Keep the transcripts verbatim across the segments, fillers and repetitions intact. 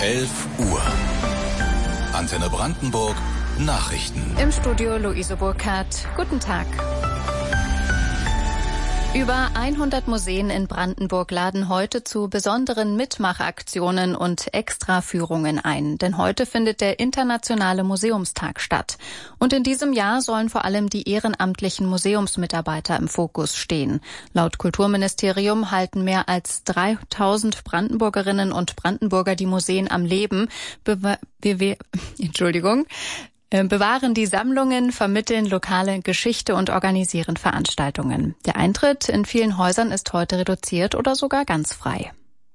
elf Uhr. Antenne Brandenburg, Nachrichten. Im Studio Luise Burkhardt. Guten Tag. Über hundert Museen in Brandenburg laden heute zu besonderen Mitmachaktionen und Extraführungen ein. Denn heute findet der Internationale Museumstag statt. Und in diesem Jahr sollen vor allem die ehrenamtlichen Museumsmitarbeiter im Fokus stehen. Laut Kulturministerium halten mehr als dreitausend Brandenburgerinnen und Brandenburger die Museen am Leben. Be- be- Entschuldigung. bewahren die Sammlungen, vermitteln lokale Geschichte und organisieren Veranstaltungen. Der Eintritt in vielen Häusern ist heute reduziert oder sogar ganz frei.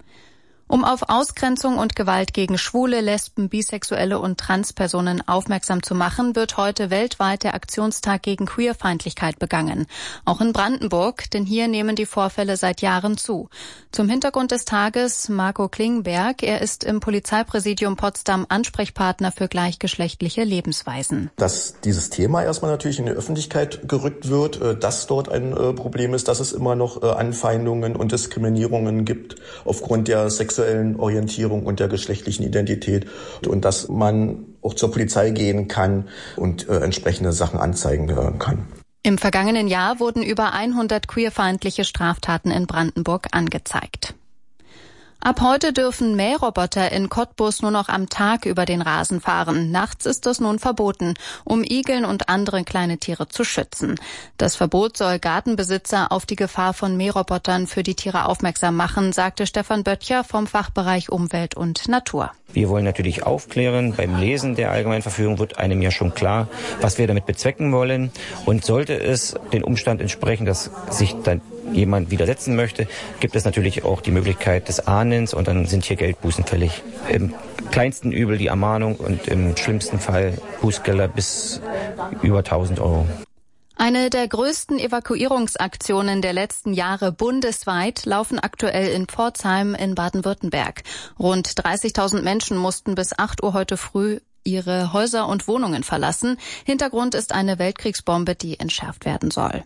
Um auf Ausgrenzung und Gewalt gegen Schwule, Lesben, Bisexuelle und Transpersonen aufmerksam zu machen, wird heute weltweit der Aktionstag gegen Queerfeindlichkeit begangen. Auch in Brandenburg, denn hier nehmen die Vorfälle seit Jahren zu. Zum Hintergrund des Tages Marco Klingberg. Er ist im Polizeipräsidium Potsdam Ansprechpartner für gleichgeschlechtliche Lebensweisen. Dass dieses Thema erstmal natürlich in die Öffentlichkeit gerückt wird, dass dort ein Problem ist, dass es immer noch Anfeindungen und Diskriminierungen gibt aufgrund der sexuellen Orientierung und der geschlechtlichen Identität und dass man auch zur Polizei gehen kann und äh, entsprechende Sachen anzeigen äh, kann. Im vergangenen Jahr wurden über hundert queerfeindliche Straftaten in Brandenburg angezeigt. Ab heute dürfen Mähroboter in Cottbus nur noch am Tag über den Rasen fahren. Nachts ist das nun verboten, um Igeln und andere kleine Tiere zu schützen. Das Verbot soll Gartenbesitzer auf die Gefahr von Mährobotern für die Tiere aufmerksam machen, sagte Stefan Böttcher vom Fachbereich Umwelt und Natur. Wir wollen natürlich aufklären. Beim Lesen der Allgemeinverfügung wird einem ja schon klar, was wir damit bezwecken wollen. Und sollte es den Umstand entsprechen, dass sich dann jemand widersetzen möchte, gibt es natürlich auch die Möglichkeit des Ahndens und dann sind hier Geldbußen fällig. Im kleinsten Übel die Ermahnung und im schlimmsten Fall Bußgelder bis über tausend Euro. Eine der größten Evakuierungsaktionen der letzten Jahre bundesweit laufen aktuell in Pforzheim in Baden-Württemberg. Rund dreißigtausend Menschen mussten bis acht Uhr heute früh ihre Häuser und Wohnungen verlassen. Hintergrund ist eine Weltkriegsbombe, die entschärft werden soll.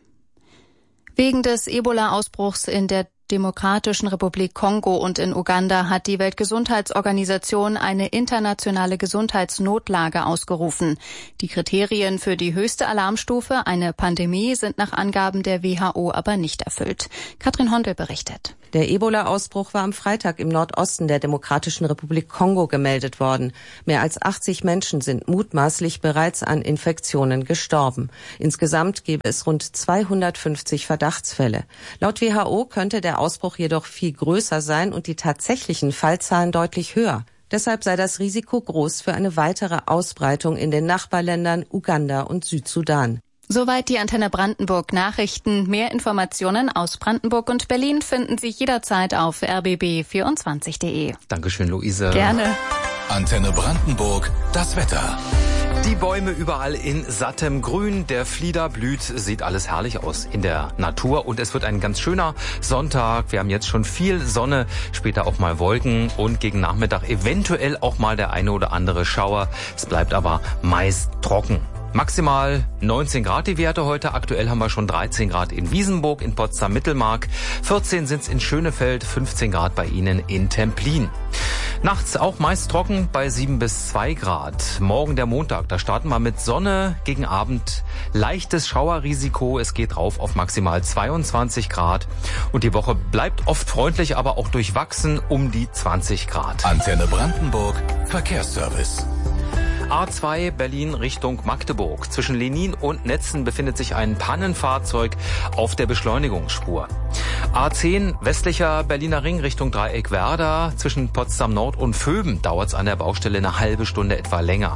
Wegen des Ebola-Ausbruchs in der Demokratischen Republik Kongo und in Uganda hat die Weltgesundheitsorganisation eine internationale Gesundheitsnotlage ausgerufen. Die Kriterien für die höchste Alarmstufe, eine Pandemie, sind nach Angaben der W H O aber nicht erfüllt. Katrin Hondel berichtet. Der Ebola-Ausbruch war am Freitag im Nordosten der Demokratischen Republik Kongo gemeldet worden. Mehr als achtzig Menschen sind mutmaßlich bereits an Infektionen gestorben. Insgesamt gäbe es rund zweihundertfünfzig Verdachtsfälle. Laut W H O könnte der Ausbruch jedoch viel größer sein und die tatsächlichen Fallzahlen deutlich höher. Deshalb sei das Risiko groß für eine weitere Ausbreitung in den Nachbarländern Uganda und Südsudan. Soweit die Antenne Brandenburg Nachrichten. Mehr Informationen aus Brandenburg und Berlin finden Sie jederzeit auf r b b vierundzwanzig punkt d e. Dankeschön, Luise. Gerne. Antenne Brandenburg, das Wetter. Die Bäume überall in sattem Grün, der Flieder blüht, sieht alles herrlich aus in der Natur und es wird ein ganz schöner Sonntag. Wir haben jetzt schon viel Sonne, später auch mal Wolken und gegen Nachmittag eventuell auch mal der eine oder andere Schauer. Es bleibt aber meist trocken. Maximal neunzehn Grad die Werte heute. Aktuell haben wir schon dreizehn Grad in Wiesenburg, in Potsdam-Mittelmark. vierzehn sind es in Schönefeld, fünfzehn Grad bei Ihnen in Templin. Nachts auch meist trocken bei sieben bis zwei Grad. Morgen der Montag, da starten wir mit Sonne, gegen Abend leichtes Schauerrisiko. Es geht rauf auf maximal zweiundzwanzig Grad. Und die Woche bleibt oft freundlich, aber auch durchwachsen um die zwanzig Grad. Antenne Brandenburg, Verkehrsservice. A zwei Berlin Richtung Magdeburg. Zwischen Lenin und Netzen befindet sich ein Pannenfahrzeug auf der Beschleunigungsspur. A zehn westlicher Berliner Ring Richtung Dreieck Werder. Zwischen Potsdam Nord und Vöben dauert es an der Baustelle eine halbe Stunde etwa länger.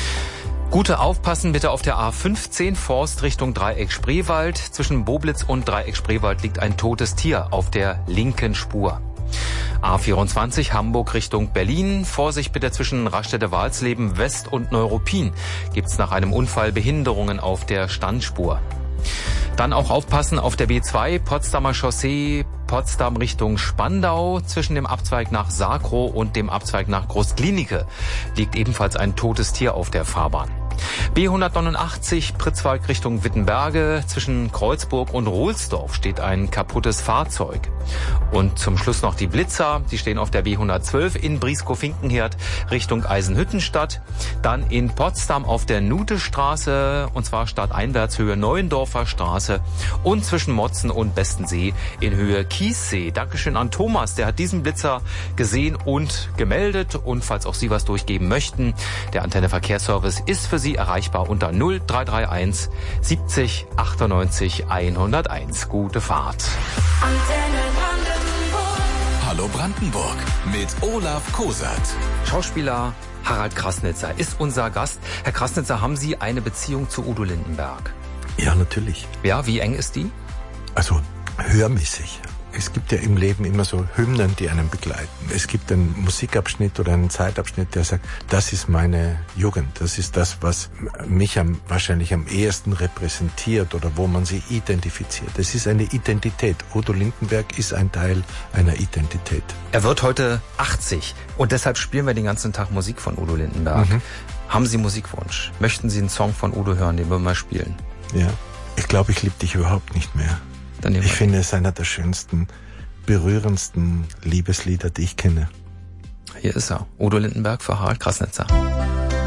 Gute aufpassen bitte auf der A fünfzehn Forst Richtung Dreieck Spreewald. Zwischen Boblitz und Dreieck Spreewald liegt ein totes Tier auf der linken Spur. A vierundzwanzig Hamburg Richtung Berlin. Vorsicht bitte zwischen Raststätte-Walsleben West und Neuruppin. Gibt's nach einem Unfall Behinderungen auf der Standspur. Dann auch aufpassen auf der B zwei Potsdamer Chaussee Potsdam Richtung Spandau. Zwischen dem Abzweig nach Sakro und dem Abzweig nach Großklinike liegt ebenfalls ein totes Tier auf der Fahrbahn. B hundertneunundachtzig Pritzwalk Richtung Wittenberge. Zwischen Kreuzburg und Rohlsdorf steht ein kaputtes Fahrzeug. Und zum Schluss noch die Blitzer. Die stehen auf der B hundertzwölf in Brieskow-Finkenherd Richtung Eisenhüttenstadt. Dann in Potsdam auf der Nutestraße, und zwar stadteinwärts Höhe Neuendorfer Straße. Und zwischen Motzen und Bestensee in Höhe Kiessee. Dankeschön an Thomas, der hat diesen Blitzer gesehen und gemeldet. Und falls auch Sie was durchgeben möchten, der Antenne Verkehrsservice ist für Sie erreichbar unter null drei drei eins siebzig achtundneunzig hunderteins. Gute Fahrt. Hallo Brandenburg mit Olaf Kosat. Schauspieler Harald Krasnitzer ist unser Gast. Herr Krasnitzer, haben Sie eine Beziehung zu Udo Lindenberg? Ja, natürlich. Ja, wie eng ist die? Also hörmäßig. Es gibt ja im Leben immer so Hymnen, die einen begleiten. Es gibt einen Musikabschnitt oder einen Zeitabschnitt, der sagt, das ist meine Jugend, das ist das, was mich am, wahrscheinlich am ehesten repräsentiert oder wo man sich identifiziert. Es ist eine Identität. Udo Lindenberg ist ein Teil einer Identität. Er wird heute achtzig und deshalb spielen wir den ganzen Tag Musik von Udo Lindenberg. Mhm. Haben Sie Musikwunsch? Möchten Sie einen Song von Udo hören, den wir mal spielen? Ja, ich glaube, ich liebe dich überhaupt nicht mehr. Ich finde es einer der schönsten, berührendsten Liebeslieder, die ich kenne. Hier ist er, Udo Lindenberg für Harald Krasnitzer.